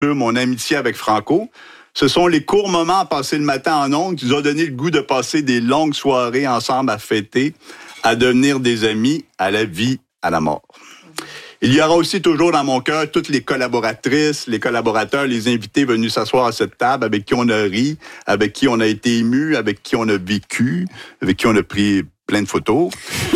mon amitié avec Franco. Ce sont les courts moments passés le matin en ondes qui nous ont donné le goût de passer des longues soirées ensemble à fêter, à devenir des amis, à la vie, à la mort. Il y aura aussi toujours dans mon cœur toutes les collaboratrices, les collaborateurs, les invités venus s'asseoir à cette table, avec qui on a ri, avec qui on a été ému, avec qui on a vécu, avec qui on a pris plein de photos.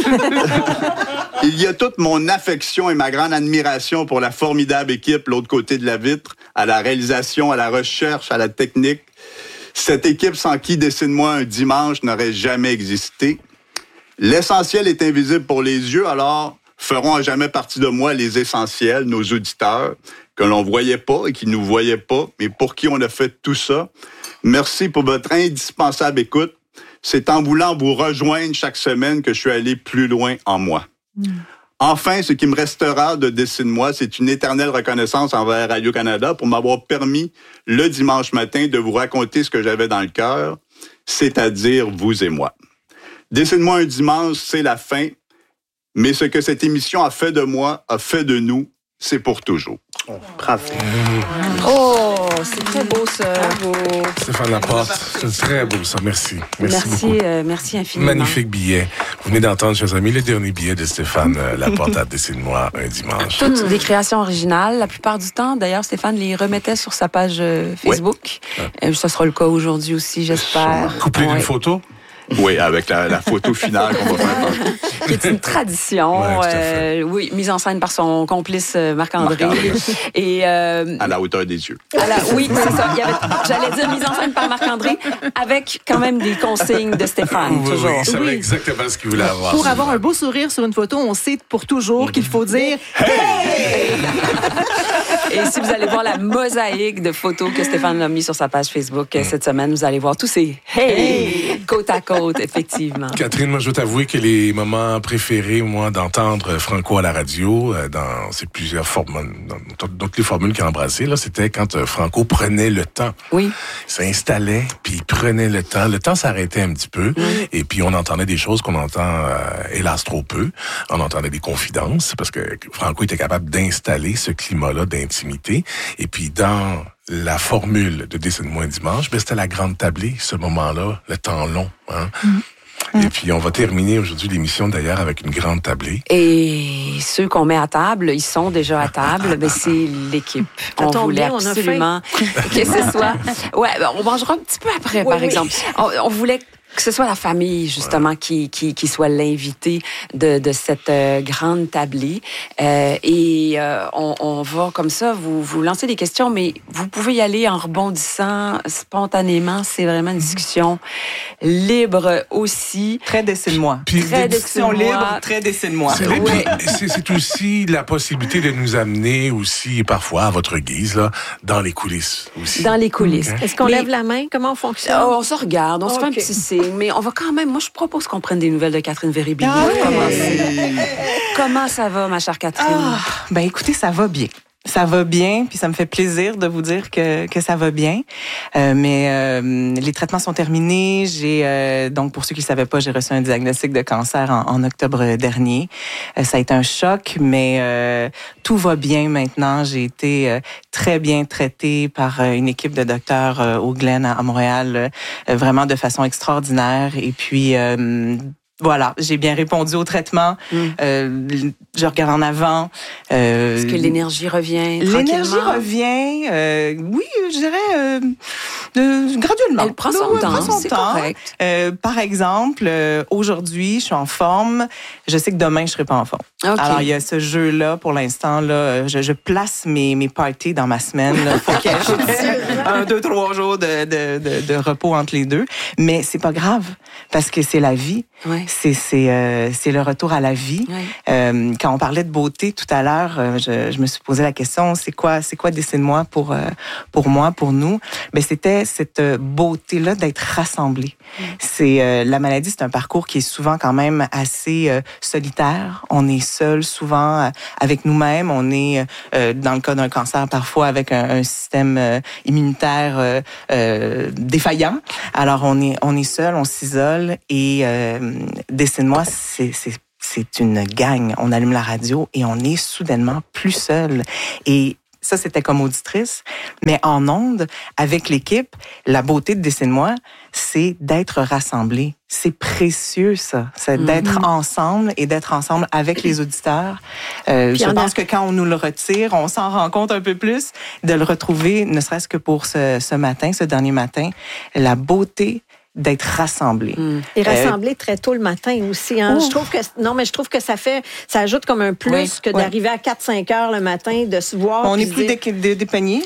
Il y a toute mon affection et ma grande admiration pour la formidable équipe, l'autre côté de la vitre, à la réalisation, à la recherche, à la technique. Cette équipe sans qui Dessine-moi un dimanche n'aurait jamais existé. L'essentiel est invisible pour les yeux, alors feront à jamais partie de moi les essentiels, nos auditeurs, que l'on voyait pas et qui nous voyaient pas, mais pour qui on a fait tout ça. Merci pour votre indispensable écoute. C'est en voulant vous rejoindre chaque semaine que je suis allé plus loin en moi. Enfin, ce qui me restera de Dessine-moi, c'est une éternelle reconnaissance envers Radio-Canada pour m'avoir permis, le dimanche matin, de vous raconter ce que j'avais dans le cœur, c'est-à-dire vous et moi. Dessine-moi un dimanche, c'est la fin, mais ce que cette émission a fait de moi, a fait de nous, c'est pour toujours. Oh, bravo. Oh, c'est très beau, ça. Bravo. Stéphane Laporte, c'est très beau, ça. Merci. Merci beaucoup. Merci infiniment. Magnifique billet. Vous venez d'entendre, chers amis, le dernier billet de Stéphane Laporte à Dessine-moi un dimanche. Toutes des créations originales. La plupart du temps, d'ailleurs, Stéphane les remettait sur sa page Facebook. Ouais. Ça sera le cas aujourd'hui aussi, j'espère. Couplé d'une photo? Oui, avec la photo finale qu'on va faire. Qui est une tradition, oui, mise en scène par son complice Marc-André. Et, à la hauteur des yeux. Oui, c'est ça. J'allais dire mise en scène par Marc-André, avec quand même des consignes de Stéphane, toujours. Oui, il savait exactement ce qu'il voulait avoir. Pour avoir un beau sourire sur une photo, on sait pour toujours qu'il faut dire « Hey! » Et si vous allez voir la mosaïque de photos que Stéphane a mis sur sa page Facebook cette semaine, vous allez voir tous ces « Hey! » côte à côte, effectivement. Catherine, moi, je dois t'avouer que les moments préférés, moi, d'entendre Franco à la radio, dans ces plusieurs formules, dans toutes les formules qu'il a embrassées, là, c'était quand Franco prenait le temps. Oui. Il s'installait, puis il prenait le temps. Le temps s'arrêtait un petit peu, et puis on entendait des choses qu'on entend, hélas, trop peu. On entendait des confidences, parce que Franco était capable d'installer ce climat-là d'intimité. Et puis, dans la formule de Dessine-moi un dimanche, ben, c'était la grande tablée, ce moment-là, le temps long. Hein? Et puis, on va terminer aujourd'hui l'émission, d'ailleurs, avec une grande tablée. Et ceux qu'on met à table, ils sont déjà à table, mais c'est l'équipe. On voulait absolument que ce soit... Ouais, on mangera un petit peu après, par exemple. On voulait que ce soit la famille, justement, qui soit l'invité de cette grande tablée. On va, comme ça, vous lancer des questions, mais vous pouvez y aller en rebondissant spontanément. C'est vraiment une discussion libre aussi. Très Dessine-moi. Puis, très discussion libre, très Dessine-moi. C'est libre, c'est aussi la possibilité de nous amener aussi, parfois, à votre guise, là, dans les coulisses aussi. Dans les coulisses. Est-ce qu'on lève la main? Comment on fonctionne? On se regarde, on se fait un petit signe. Mais on va quand même... Moi, je propose qu'on prenne des nouvelles de Catherine Véry-Billier. Comment ça va, ma chère Catherine? Ben écoutez, ça va bien. Ça va bien, puis ça me fait plaisir de vous dire que ça va bien. Mais les traitements sont terminés. Donc, pour ceux qui ne savaient pas, j'ai reçu un diagnostic de cancer en octobre dernier. Ça a été un choc, mais tout va bien maintenant. J'ai été très bien traitée par une équipe de docteurs au Glen à Montréal, vraiment de façon extraordinaire. Et puis... voilà, j'ai bien répondu au traitement. Je regarde en avant. Est-ce que l'énergie revient L'énergie revient, oui, je dirais graduellement. Elle prend son temps, c'est correct. Par exemple, aujourd'hui, je suis en forme. Je sais que demain, je serai pas en forme. Okay. Alors, il y a ce jeu-là, pour l'instant, là, je place mes parties dans ma semaine. Il faut qu'il y ait 2, 3 jours de repos entre les deux. Mais c'est pas grave, parce que c'est la vie. Ouais. C'est le retour à la vie. Ouais. Quand on parlait de beauté tout à l'heure, je me suis posé la question, c'est quoi Dessine-moi pour moi, pour nous? Ben c'était cette beauté-là d'être rassemblés. C'est la maladie, c'est un parcours qui est souvent quand même assez solitaire. On est seul souvent avec nous-mêmes. On est dans le cas d'un cancer parfois avec un système immunitaire défaillant. Alors on est seul, on s'isole et Dessine-moi, c'est une gang. On allume la radio et on est soudainement plus seul. Et Ça, c'était comme auditrice. Mais en ondes, avec l'équipe, la beauté de Dessine-moi, c'est d'être rassemblés. C'est précieux, ça. C'est d'être ensemble et d'être ensemble avec les auditeurs. Je pense que quand on nous le retire, on s'en rend compte un peu plus de le retrouver, ne serait-ce que pour ce matin, ce dernier matin. La beauté d'être rassemblés. Et rassemblés très tôt le matin aussi. Hein? Je trouve que ça ajoute comme un plus que d'arriver à 4-5 heures le matin, de se voir. On n'est plus dépeignés.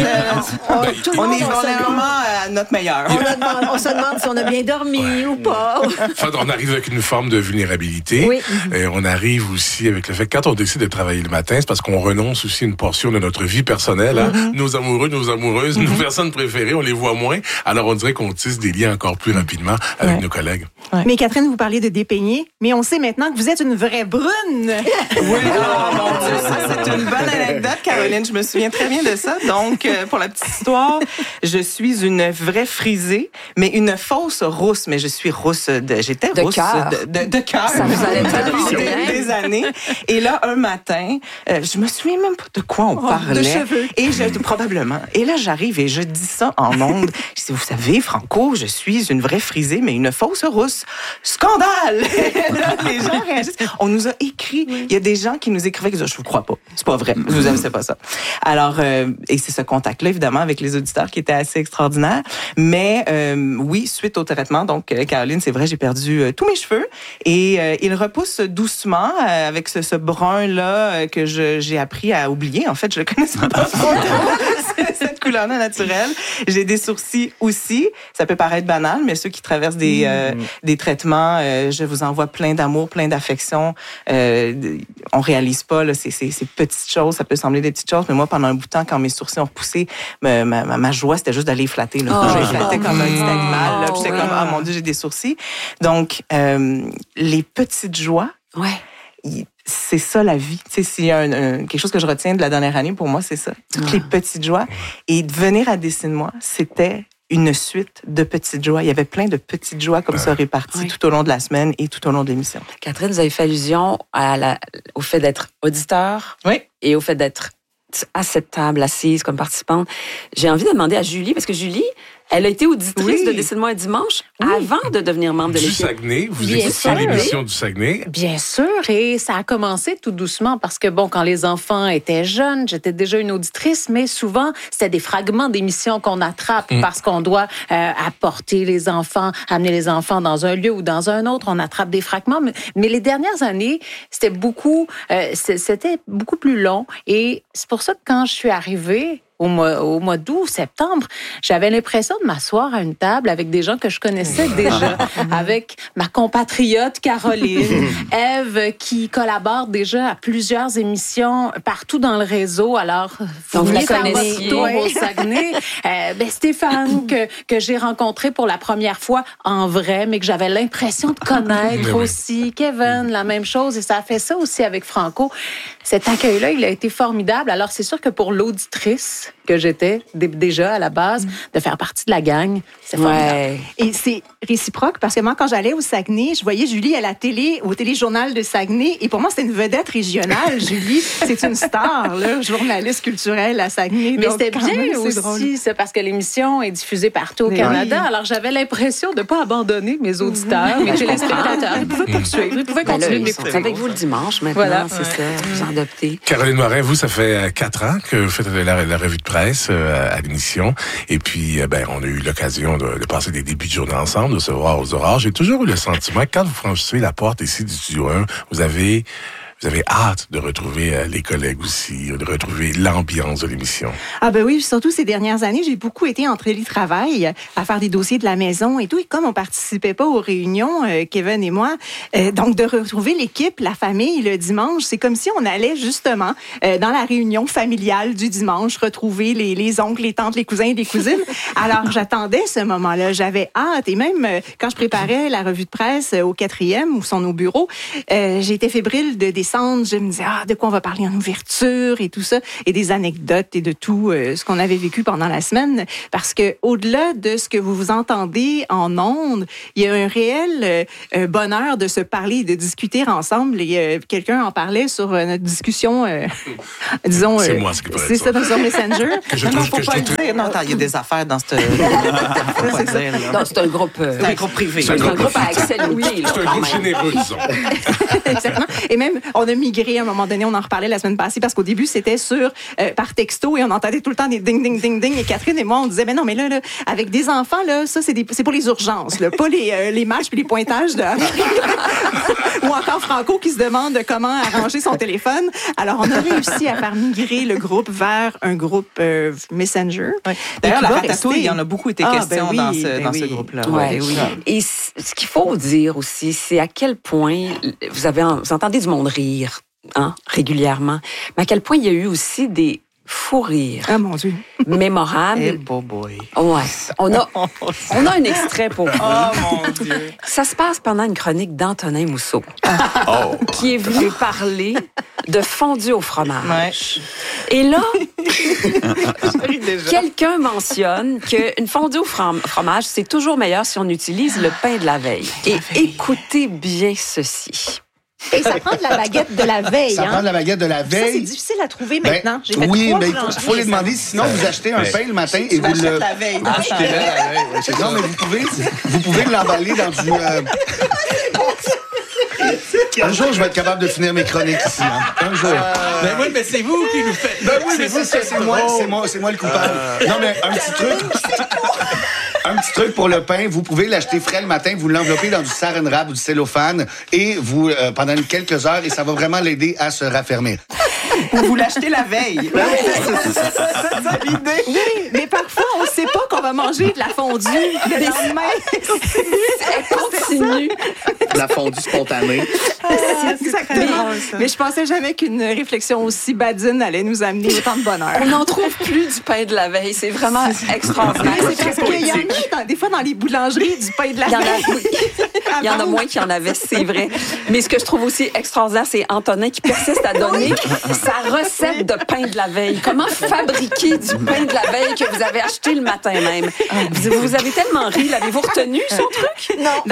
On est vraiment à notre meilleur. On se demande si on a bien dormi ou pas. Enfin, on arrive avec une forme de vulnérabilité. Oui. Et on arrive aussi avec le fait que quand on décide de travailler le matin, c'est parce qu'on renonce aussi une portion de notre vie personnelle. Hein? Nos amoureux, nos amoureuses, nos personnes préférées, on les voit moins. Alors on dirait qu'on tisse des liens encore plus rapidement avec nos collègues. Ouais. Mais Catherine, vous parlez de dépeigner, mais on sait maintenant que vous êtes une vraie brune. Oui, mon Dieu, ça c'est une bonne anecdote, Caroline. Je me souviens très bien de ça. Donc, pour la petite histoire, je suis une vraie frisée, mais une fausse rousse. Mais je suis rousse j'étais rousse de cœur. Ça vous allait depuis des années. Et là, un matin, je me souviens même pas de quoi on parlait. De cheveux. Et probablement. Et là, j'arrive et je dis ça en ondes. Je dis, vous savez, Franco, je suis une vraie frisée, mais une fausse rousse. Scandale! Là, les gens réagissent. On nous a écrit. Il y a des gens qui nous écrivaient qui disaient, je vous crois pas. C'est pas vrai. Vous aimez pas ça. Alors, et c'est ce contact-là, évidemment, avec les auditeurs qui était assez extraordinaire. Mais, oui, suite au traitement, donc, Caroline, c'est vrai, j'ai perdu tous mes cheveux et ils repoussent doucement avec ce brun-là que j'ai appris à oublier. En fait, je le connaissais pas trop. Cette couleur-là naturelle. J'ai des sourcils aussi. Ça peut paraître banal, mais ceux qui traversent des traitements, je vous envoie plein d'amour, plein d'affection. On réalise pas là, ces petites choses. Ça peut sembler des petites choses, mais moi, pendant un bout de temps, quand mes sourcils ont repoussé, ma joie, c'était juste d'aller les flatter. Là. Je les flattais comme un petit animal. Là, puis j'étais comme, mon Dieu, j'ai des sourcils. Donc, les petites joies. C'est ça la vie. Tu sais, s'il y a quelque chose que je retiens de la dernière année, pour moi, c'est ça. Toutes les petites joies. Et de venir à Dessine-moi, c'était une suite de petites joies. Il y avait plein de petites joies comme ça réparties tout au long de la semaine et tout au long de l'émission. Catherine, vous avez fait allusion au fait d'être auditeur et au fait d'être à cette table, assise comme participante. J'ai envie de demander à Julie, parce que Julie, elle a été auditrice de Dessine-moi un dimanche avant de devenir membre de l'équipe. Du Saguenay, vous écoutez l'émission du Saguenay. Bien sûr, et ça a commencé tout doucement parce que, quand les enfants étaient jeunes, j'étais déjà une auditrice, mais souvent, c'était des fragments d'émissions qu'on attrape parce qu'on doit apporter les enfants, amener les enfants dans un lieu ou dans un autre. On attrape des fragments, mais les dernières années, c'était beaucoup plus long et c'est pour ça que quand je suis arrivée, au mois d'août, septembre, j'avais l'impression de m'asseoir à une table avec des gens que je connaissais déjà, avec ma compatriote Caroline, Ève, qui collabore déjà à plusieurs émissions partout dans le réseau. Alors, vous venez la faire connaissiez. votre tour au Saguenay. Stéphane, que j'ai rencontré pour la première fois en vrai, mais que j'avais l'impression de connaître aussi. Kevin, la même chose. Et ça a fait ça aussi avec Franco. Cet accueil-là, il a été formidable. Alors, c'est sûr que pour l'auditrice que j'étais déjà à la base, de faire partie de la gang, c'est formidable. Et c'est réciproque parce que moi, quand j'allais au Saguenay, je voyais Julie à la télé, au téléjournal de Saguenay, et pour moi, c'était une vedette régionale. Julie, c'est une star, là, journaliste culturelle à Saguenay. Mais c'était bien aussi, c'est parce que l'émission est diffusée partout au Canada. Alors, j'avais l'impression de ne pas abandonner mes auditeurs, mes téléspectateurs. Ils pouvaient poursuivre, ils pouvaient continuer de m'écouter. C'est avec vous le dimanche maintenant, c'est ça, vous en adoptez. Caroline Morin, vous, ça fait 4 ans que vous faites la revue de presse à l'émission. Et puis, on a eu l'occasion de passer des débuts de journée ensemble, de se voir aux orages. J'ai toujours eu le sentiment que quand vous franchissez la porte ici du Studio 1, vous avez hâte de retrouver les collègues aussi, de retrouver l'ambiance de l'émission. Ah ben oui, surtout ces dernières années, j'ai beaucoup été en télétravail à faire des dossiers de la maison et tout. Et comme on participait pas aux réunions, Kevin et moi, donc de retrouver l'équipe, la famille le dimanche, c'est comme si on allait justement dans la réunion familiale du dimanche, retrouver les oncles, les tantes, les cousins et les cousines. Alors j'attendais ce moment-là, j'avais hâte. Et même quand je préparais la revue de presse au 4e, où sont nos bureaux, j'étais fébrile de décider adolescente, je me disais, de quoi on va parler en ouverture et tout ça, et des anecdotes et de tout ce qu'on avait vécu pendant la semaine. Parce que au-delà de ce que vous entendez en ondes, il y a un réel bonheur de se parler et de discuter ensemble. Et quelqu'un en parlait sur notre discussion, disons... c'est moi ce qui c'est ça, sur Messenger. Faut pas le dire. Non, attends, il y a des affaires dans ce... Non, c'est un groupe... c'est un groupe privé. C'est un groupe à accès limité. C'est un groupe généreux, disons. Exactement. Et même, on a migré à un moment donné, on en reparlait la semaine passée, parce qu'au début, c'était par texto et on entendait tout le temps des ding, ding, ding, ding. Et Catherine et moi, on disait, mais non, mais là avec des enfants, là, ça, c'est pour les urgences, là, pas les matchs puis les pointages de... Ou encore Franco qui se demande comment arranger son téléphone. Alors, on a réussi à faire migrer le groupe vers un groupe Messenger. Ouais. D'ailleurs, la ratatouille, il y en a beaucoup été question dans ce groupe-là. Ouais. Oui. Et ce qu'il faut dire aussi, c'est à quel point vous entendez du monde rire, régulièrement, mais à quel point il y a eu aussi des fous rires. Ah, mon Dieu. Mémorables. Eh, boy. Ouais. On a un extrait pour vous. Oh, mon Dieu. Ça se passe pendant une chronique d'Antonin Mousseau, qui est venu parler de fondue au fromage. Ouais. Et là, quelqu'un mentionne qu'une fondue au fromage, c'est toujours meilleur si on utilise le pain de la veille. Et écoutez bien ceci. Et ça prend de la baguette de la veille. Ça prend de la baguette de la veille. Ça, c'est difficile à trouver maintenant. J'ai fait oui, mais il faut les demander. Sinon, vous achetez un pain le matin et vous le... la veille. Non, mais vous pouvez l'emballer dans du... Un jour, je vais être capable de finir mes chroniques ici. Un jour. Ben oui, mais c'est vous qui nous faites. Ben oui, mais c'est moi le coupable. Non, mais un petit truc. Un petit truc pour le pain, vous pouvez l'acheter frais le matin, vous l'enveloppez dans du saran wrap ou du cellophane et vous pendant quelques heures et ça va vraiment l'aider à se raffermir. Ou vous l'achetez la veille. C'est l'idée. Oui, mais parfois on ne sait pas qu'on va manger de la fondue le lendemain. Elle continue. La fondue spontanée. Exactement. Mais je pensais jamais qu'une réflexion aussi badine allait nous amener autant de bonheur. On n'en trouve plus du pain de la veille. C'est vraiment extraordinaire. C'est parce qu'il y en a des fois dans les boulangeries du pain de la veille. Il y en a moins qu'il y en avait, c'est vrai. Mais ce que je trouve aussi extraordinaire, c'est Antonin qui persiste à donner sa recette de pain de la veille. Comment fabriquer du pain de la veille que vous avez acheté le matin même? Vous avez tellement ri. L'avez-vous retenu, son truc? Non.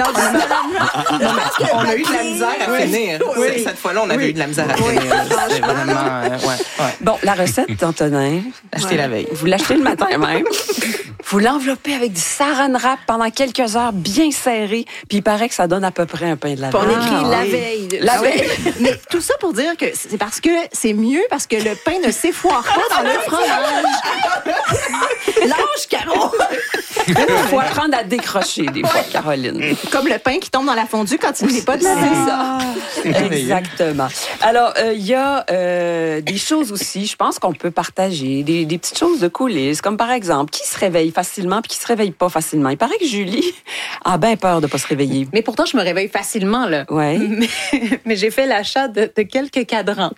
On a eu de la misère à finir. Oui. Cette fois-là, on avait eu de la misère à finir. C'était vraiment... Bon, la recette d'Antonin... Acheter la veille. Vous l'achetez le matin même. Vous l'enveloppez avec du saran wrap pendant quelques heures bien serré, puis il paraît que ça donne à peu près un pain de la veille. On écrit la veille. La veille. Mais tout ça pour dire que c'est parce que c'est mieux parce que le pain ne s'effoire pas dans le fromage. Lâche, Caro! Il faut apprendre à décrocher des fois, Caroline. Comme le pain qui tombe dans la fondue quand il n'est pas de la veille. C'est ça. Exactement. Alors, il y a des choses aussi, je pense qu'on peut partager, des petites choses de coulisses, comme par exemple, qui se réveille facilement puis qui se réveille pas facilement. Il paraît que Julie a bien peur de pas se réveiller. Mais pourtant, je me réveille facilement, là. Ouais. Mais j'ai fait l'achat de quelques cadrans.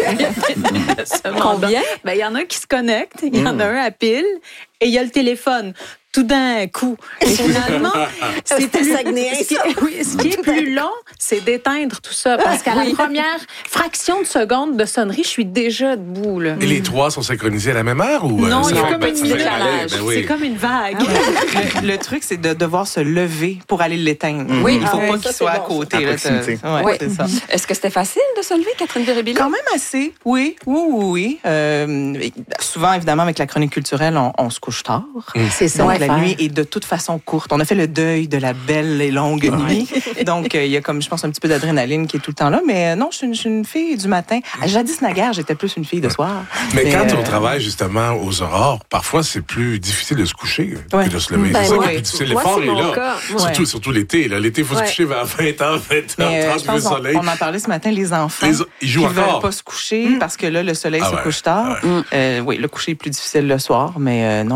Combien? Ben, il y en a un qui se connecte, il y en a un à pile, et il y a le téléphone. Tout d'un coup. Et finalement, ce qui est plus long, c'est d'éteindre tout ça. Parce qu'à la première fraction de seconde de sonnerie, je suis déjà debout. Là. Et les trois sont synchronisés à la même heure? Ou, non, il y a comme petit décalage. C'est comme une vague. Le truc, c'est de devoir se lever pour aller l'éteindre. Oui. Il ne faut pas qu'il soit à côté. Là, proximité. c'est ça. Est-ce que c'était facile de se lever, Catherine Vérébillon? Quand même assez, oui. Souvent, évidemment, avec la chronique culturelle, on se couche tard. C'est ça. Donc, la nuit est de toute façon courte. On a fait le deuil de la belle et longue nuit. Donc, il y a comme, je pense, un petit peu d'adrénaline qui est tout le temps là. Mais non, je suis une fille du matin. Jadis naguère, j'étais plus une fille de soir. Mais quand on travaille justement aux aurores, parfois, c'est plus difficile de se coucher que de se lever. Ben, c'est ça qui est oui. plus difficile. L'effort est là. Surtout l'été. L'été, il faut se coucher vers 20h, 30 le soleil. On en parlait ce matin, les enfants ils jouent qui ne encore. veulent pas se coucher parce que là, le soleil se couche tard. Oui, le coucher est plus difficile le soir, mais non,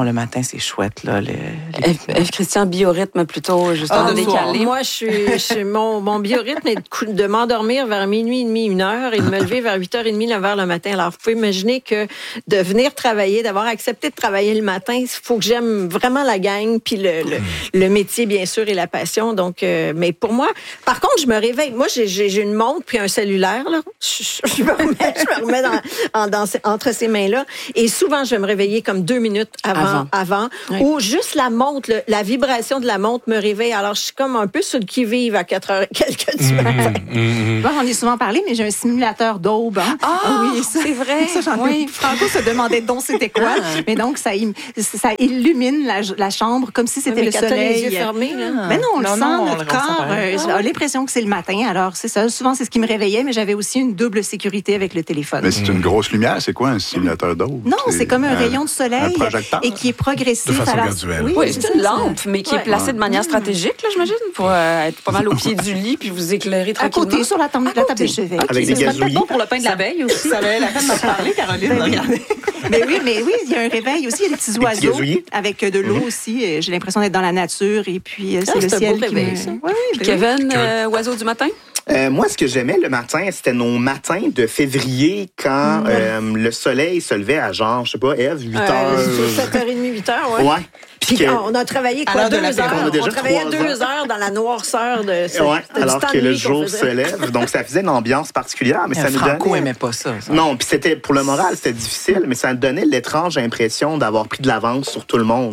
le matin, c'est chouette, là. Christian, biorhythme plutôt, justement, décalé. Moi, mon biorhythme est de m'endormir vers minuit et demi, 1h, et de me lever vers 8h30, 9h le matin. Alors, vous pouvez imaginer que de venir travailler, d'avoir accepté de travailler le matin, il faut que j'aime vraiment la gang, puis le métier, bien sûr, et la passion. Donc, mais pour moi, par contre, je me réveille. Moi, j'ai une montre puis un cellulaire, là. Je me remets entre ces mains-là. Et souvent, je vais me réveiller comme 2 minutes avant oui. ou juste la montre, la vibration de la montre me réveille. Alors, je suis comme un peu sur le qui-vive à 4h quelques du matin. Bon, on en a souvent parlé, mais j'ai un simulateur d'aube. Hein? Oui, c'est vrai. Franco se demandait donc c'était quoi. Mais donc, ça illumine la chambre comme si c'était le soleil. Les yeux fermés, là. Mais non, on le sent, notre corps a l'impression que c'est le matin. Alors, c'est ça. Souvent, c'est ce qui me réveillait, mais j'avais aussi une double sécurité avec le téléphone. Mais c'est une grosse lumière. C'est quoi un simulateur d'aube? Non, c'est comme un rayon de soleil et qui est progressif. De façon graduelle. Oui, c'est une lampe, mais qui est placée de manière stratégique, là, j'imagine, pour être pas mal au pied du lit puis vous éclairer tranquillement. À côté, sur la table de chevet. Avec des gazouilles. Bon pour le pain de la veille aussi. Ça valait la peine d'en parler, Caroline. Regardez. Mais oui, il y a un réveil aussi. Il y a des petits oiseaux avec de l'eau aussi. J'ai l'impression d'être dans la nature et puis c'est le ciel qui me... ça. Oui, Kevin, oiseau du matin? Moi, ce que j'aimais le matin, c'était nos matins de février quand le soleil se levait à genre, je sais pas, Ève, 8 heures. 7h30, 8h, ouais. Ouais. Puis on a travaillé quoi, 2 heures? On travaillait 2 3 heures dans la noirceur de alors que le jour se lève. Donc, ça faisait une ambiance particulière. Mais ça nous Franco donnait... aimait pas ça. Non, puis c'était pour le moral, c'était difficile, mais ça nous donnait l'étrange impression d'avoir pris de l'avance sur tout le monde.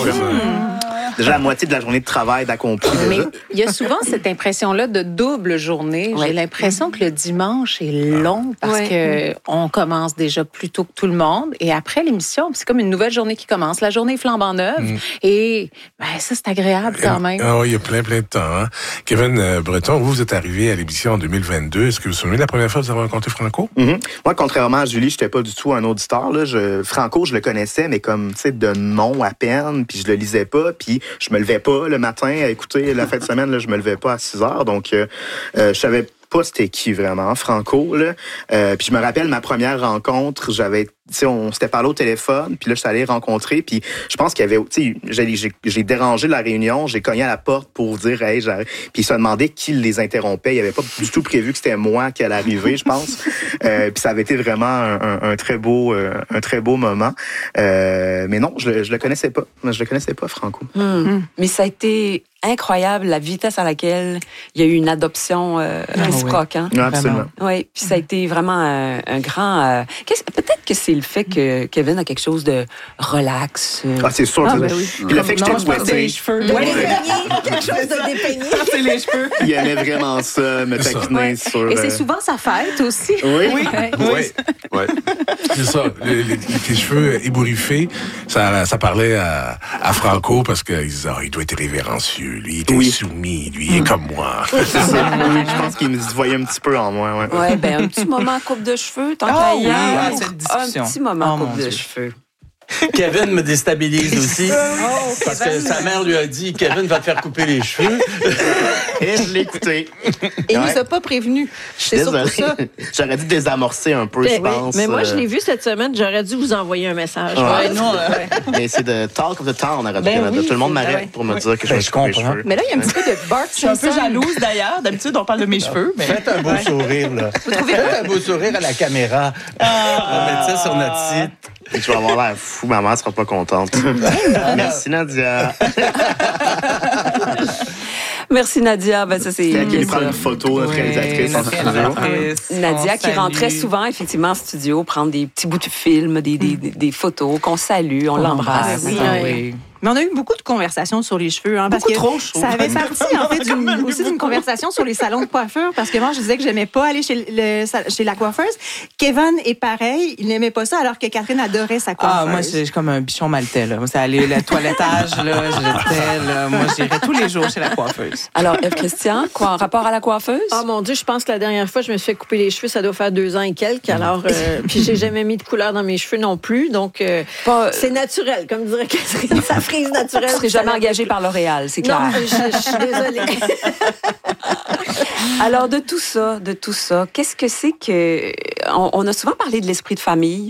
Déjà la moitié de la journée de travail d'accompli. Mais il y a souvent cette impression-là de double journée. J'ai l'impression que le dimanche est long parce que on commence déjà plus tôt que tout le monde et après l'émission, c'est comme une nouvelle journée qui commence. La journée flambant neuve et ça, c'est agréable quand même. Il y a plein de temps. Hein? Kevin Breton, vous êtes arrivé à l'émission en 2022. Est-ce que vous vous souvenez de la première fois que vous avez rencontré Franco? Moi, contrairement à Julie, j'étais pas du tout un auditeur. Là. Franco, je le connaissais, mais comme, tu sais, de nom à peine, puis je le lisais pas, puis je me levais pas le matin à écouter la fin de semaine, là, je me levais pas à 6 heures, donc je savais pas c'était qui vraiment, Franco. Là. Puis je me rappelle ma première rencontre, on s'était parlé au téléphone, puis là, je suis allé rencontrer, puis je pense qu'il y avait, tu sais, j'ai dérangé la réunion, j'ai cogné à la porte pour dire, hey, j'arrive. Puis il se demandait qui les interrompait. Il avait pas du tout prévu que c'était moi qui allais arriver, je pense. Puis ça avait été vraiment un très beau moment. Mais non, je le connaissais pas. Je le connaissais pas, Franco. Mais ça a été incroyable la vitesse à laquelle il y a eu une adoption réciproque. Hein? Absolument. Oui, puis ça a été vraiment un grand... peut-être que c'est le fait que Kevin a quelque chose de relax. C'est sûr. Puis le fait que j'étais c'est les cheveux. Quelque chose de dépeigné. C'est les cheveux. Il aimait vraiment ça, me taquiner sur... Et c'est souvent sa fête aussi. Oui. C'est ça. Les cheveux ébouriffés, ça parlait à Franco parce qu'il disait, il doit être révérencieux. Lui, il était soumis. Lui, il est comme moi. C'est ça. Je pense qu'il me voyait un petit peu en moi. Un petit moment coupe de cheveux, tant qu'à y aller. cette Un petit moment coupe de cheveux. Kevin me déstabilise aussi. Parce que sa mère lui a dit, Kevin va te faire couper les cheveux. Et je l'ai écouté. Et il nous a pas prévenus. C'est surtout ça. J'aurais dû désamorcer un peu, je pense. Mais moi, je l'ai vu cette semaine. J'aurais dû vous envoyer un message. Mais c'est de Talk of the Town à Radio-Canada. Tout le monde m'arrête pour me dire que je me coupe les cheveux. Mais là, il y a un petit peu de Bart Je suis un peu jalouse d'ailleurs. D'habitude, on parle de mes cheveux. Mais... Faites un beau sourire, là. Faites un beau sourire à la caméra. On va mettre ça sur notre site. Et tu vas avoir l'air fou, ma mère sera pas contente. Merci, Nadia. Merci, Nadia. Ça, c'est elle qui prend une photo, notre réalisatrice en studio. Nadia qui rentrait souvent, effectivement, en studio, prendre des petits bouts de film, des photos qu'on salue, on l'embrasse. Oui. Mais on a eu beaucoup de conversations sur les cheveux. Parce que ça avait parti, en fait, aussi d'une conversation sur les salons de coiffure. Parce que moi, je disais que j'aimais pas aller chez la coiffeuse. Kevin est pareil. Il n'aimait pas ça, alors que Catherine adorait sa coiffeuse. Moi, c'est comme un bichon maltais, là. C'est aller le toilettage, là. Moi, j'irais tous les jours chez la coiffeuse. Alors, Christian, quoi, en rapport à la coiffeuse? Mon Dieu, je pense que la dernière fois, je me suis fait couper les cheveux, ça doit faire 2 ans et quelques. Alors, puis j'ai jamais mis de couleur dans mes cheveux non plus. Donc, c'est naturel, comme dirait Catherine. Ça frise naturelle. Tu ne serais jamais engagé par L'Oréal, c'est clair. Non, je suis désolée. Alors, de tout ça, qu'est-ce que c'est que... On a souvent parlé de l'esprit de famille.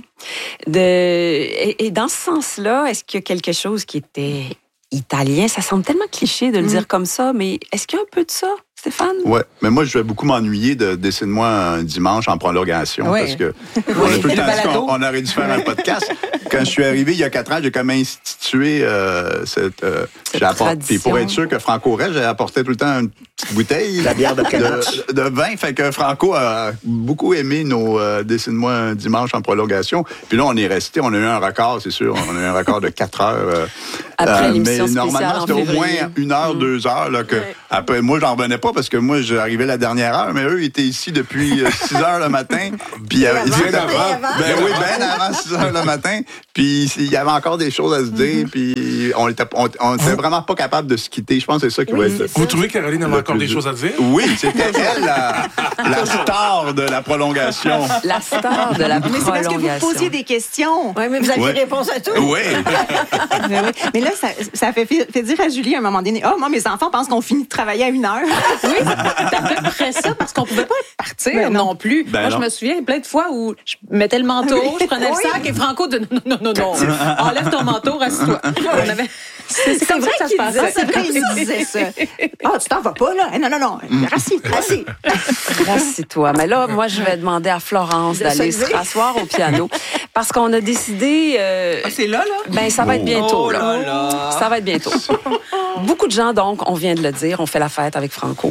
Et dans ce sens-là, est-ce qu'il y a quelque chose qui était italien? Ça semble tellement cliché de le dire comme ça, mais est-ce qu'il y a un peu de ça, Stéphane? Oui, mais moi, je vais beaucoup m'ennuyer de Dessine-moi un dimanche en prolongation parce que on a tout le temps dit qu'on aurait dû faire un podcast. Quand je suis arrivé il y a 4 ans, j'ai comme institué cette tradition. Puis pour être sûr que Franco reste, j'ai apporté tout le temps une petite bouteille de vin. Fait que Franco a beaucoup aimé nos Dessine-moi un dimanche en prolongation. Puis là, on est resté, on a eu un record, c'est sûr. On a eu un record de 4 heures. Après l'émission mais normalement, c'était au moins 1 heure, 2 heures. Là, que, après, moi, j'en revenais pas parce que moi, j'arrivais à la dernière heure, mais eux, ils étaient ici depuis 6 heures le matin. Puis bien avant. Bien avant 6 heures le matin. Puis il y avait encore des choses à se dire. Puis on était vraiment pas capable de se quitter. Je pense que c'est ça qui va être... Vous trouvez que Caroline avait encore des choses à dire? Oui, c'était elle, la star de la prolongation. La star de la prolongation. Mais c'est parce que vous posiez des questions. Oui, mais vous aviez réponse à tout. Oui. Mais là, ça fait dire à Julie à un moment donné, moi, mes enfants pensent qu'on finit de travailler à 1 heure. Oui, c'est à peu près ça, parce qu'on pouvait pas partir non plus. Moi, je me souviens plein de fois où je mettais le manteau, je prenais le sac et Franco de non. Enlève ton manteau, rassieds-toi. C'est comme ça que ça se passait. C'est vrai qu'il disait ça. Tu t'en vas pas, là? Non. Rassis. Rassis-toi. Mais là, moi, je vais demander à Florence d'aller se rasseoir au piano parce qu'on a décidé... c'est là? Ben, ça va être bientôt, là. Ça va être bientôt. Beaucoup de gens, donc, on vient de le dire, on fait la fête avec Franco.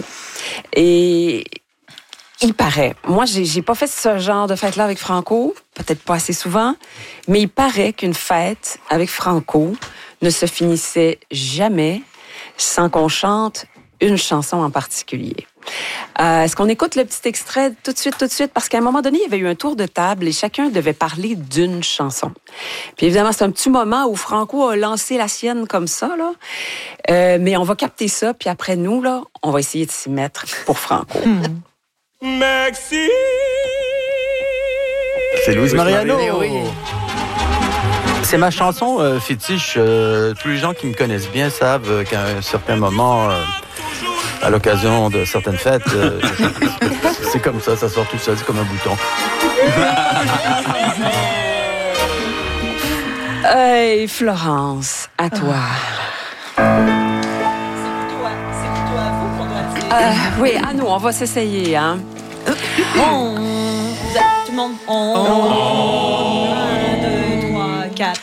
Et... il paraît. Moi, j'ai pas fait ce genre de fête-là avec Franco, peut-être pas assez souvent, mais il paraît qu'une fête avec Franco ne se finissait jamais sans qu'on chante une chanson en particulier. Est-ce qu'on écoute le petit extrait tout de suite? Parce qu'à un moment donné, il y avait eu un tour de table et chacun devait parler d'une chanson. Puis évidemment, c'est un petit moment où Franco a lancé la sienne comme ça, là. Mais on va capter ça, puis après nous, là, on va essayer de s'y mettre pour Franco. Merci. C'est Louise Mariano. C'est ma chanson fétiche. Tous les gens qui me connaissent bien savent qu'à un certain moment, à l'occasion de certaines fêtes, c'est comme ça sort tout seul, c'est comme un bouton. Hey, Florence, à toi. C'est plutôt à vous qu'on doit dire. Oui, à nous, on va s'essayer, hein. Tout le monde.